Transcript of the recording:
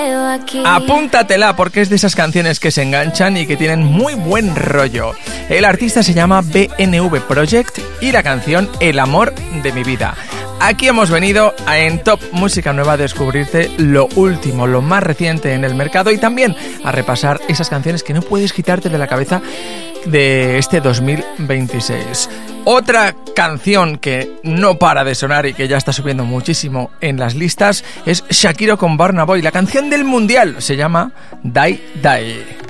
Apúntatela porque es de esas canciones que se enganchan y que tienen muy buen rollo. El artista se llama BNV Project y la canción El amor de mi vida. Aquí hemos venido en Top Música Nueva a descubrirte lo último, lo más reciente en el mercado y también a repasar esas canciones que no puedes quitarte de la cabeza de este 2026. Otra canción que no para de sonar y que ya está subiendo muchísimo en las listas es Shakira con Burna Boy. La canción del mundial se llama Die Die.